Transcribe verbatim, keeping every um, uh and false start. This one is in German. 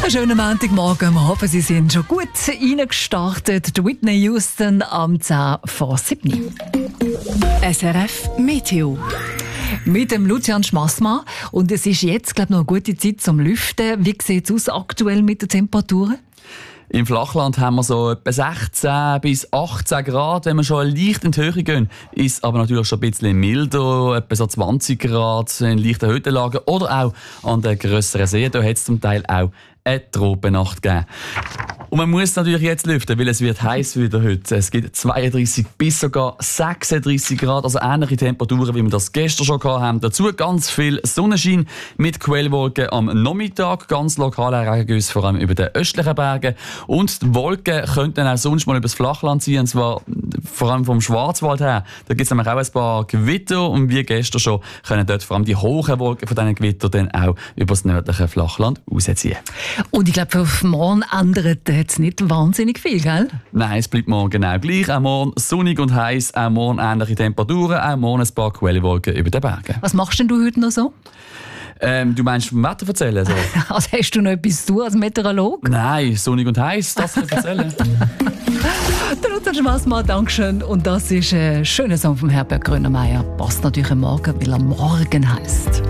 Einen schönen Montagmorgen. Wir hoffen, Sie sind schon gut reingestartet. Die Whitney Houston am zehn vor sieben. S R F Meteo. Mit dem Lucian Schmassmann. Und es ist jetzt, glaube ich, noch eine gute Zeit zum Lüften. Wie sieht es aus aktuell mit den Temperaturen? Im Flachland haben wir so etwa sechzehn bis achtzehn Grad. Wenn wir schon leicht in die Höhe gehen, ist aber natürlich schon ein bisschen milder, etwa so zwanzig Grad in leichten Höhenlagen oder auch an den grösseren Seen. Da hat es zum Teil auch eine Tropennacht gegeben. Und man muss natürlich jetzt lüften, weil es wird heiß wieder heute. Es gibt zweiunddreissig bis sogar sechsunddreissig Grad, also ähnliche Temperaturen, wie wir das gestern schon hatten. Dazu ganz viel Sonnenschein mit Quellwolken am Nachmittag, ganz lokale Regengüsse, vor allem über den östlichen Bergen. Und die Wolken könnten auch sonst mal über das Flachland ziehen, und zwar vor allem vom Schwarzwald her. Da gibt es nämlich auch ein paar Gewitter und wie gestern schon können dort vor allem die hohen Wolken von diesen Gewittern dann auch über das nördliche Flachland rausziehen. Und ich glaube, für morgen ändert es nicht wahnsinnig viel, gell? Nein, es bleibt morgen genau gleich. Auch morgen sonnig und heiß, auch morgen ähnliche Temperaturen, auch morgen ein paar Quellwolken über den Bergen. Was machst denn du heute noch so? Ähm, du meinst vom Wetter erzählen? So? Also hast du noch etwas zu tun als Meteorolog? Nein, sonnig und heiß, das kann ich erzählen. Der Lucian Schmassmann, Dankeschön. Und das ist ein schöner Song vom Herbert Grönemeyer. Passt natürlich am Morgen, weil er morgen heisst.